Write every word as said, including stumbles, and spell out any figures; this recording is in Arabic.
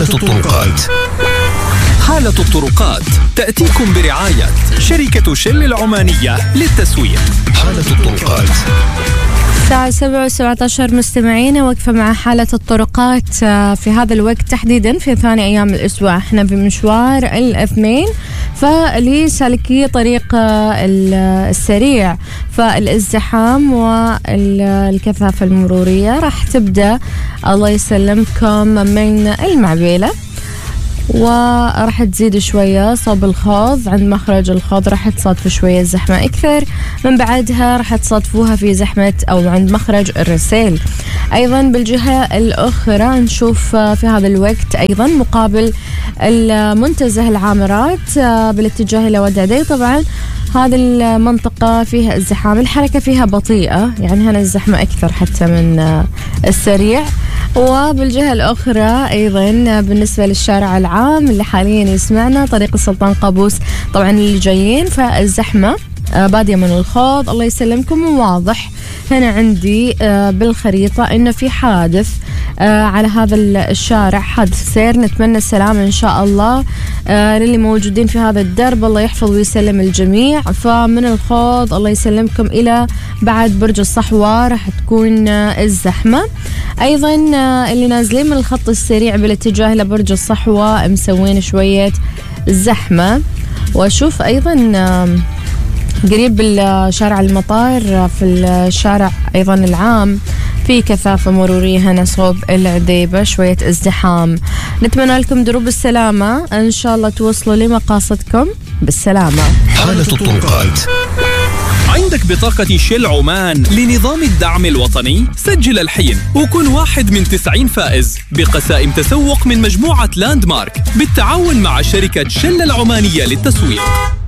الطرقات. حالة الطرقات تأتيكم برعاية شركة شل العمانية للتسويق. حالة الطرقات. الساعة سبعة وسبعة عشر مستمعين، وقفة مع حالة الطرقات في هذا الوقت تحديدا في ثاني أيام الأسبوع. احنا بمشوار الاثنين، فلسالكي طريق السريع فالازدحام والكثافة المرورية راح تبدأ الله يسلمكم من المعبيلة، وراح تزيد شوية صوب الخوض. عند مخرج الخوض راح تصادفوا شوية زحمة أكثر، من بعدها راح تصادفوها في زحمة أو عند مخرج الرسيل. أيضا بالجهة الأخرى نشوف في هذا الوقت أيضا مقابل المنتزه العامرات بالاتجاه إلى ودعدي. طبعا هذه المنطقة فيها ازدحام، الحركة فيها بطيئة، يعني هنا الزحمة أكثر حتى من السريع. وبالجهة الأخرى أيضا بالنسبة للشارع العام اللي حاليا يسمعنا طريق السلطان قابوس، طبعا اللي جايين فالزحمة بادية من الخوض الله يسلمكم. واضح هنا عندي بالخريطة إنه في حادث على هذا الشارع، حادث سير. نتمنى السلامة إن شاء الله للي موجودين في هذا الدرب، الله يحفظ ويسلم الجميع. فمن الخوض الله يسلمكم إلى بعد برج الصحوة راح تكون الزحمة. أيضا اللي نازلين من الخط السريع بالاتجاه لبرج الصحوة مسوين شوية زحمة. وأشوف أيضا قريب بالشارع المطار في الشارع أيضا العام في كثافة مرورية هنا صوب العذيبة، شوية ازدحام. نتمنى لكم دروب السلامة، إن شاء الله توصلوا لمقاصدكم بالسلامة. حالة الطرقات. عندك بطاقة شل عمان لنظام الدعم الوطني؟ سجل الحين وكن واحد من تسعين فائز بقسائم تسوق من مجموعة لاند مارك بالتعاون مع شركة شل العمانية للتسويق.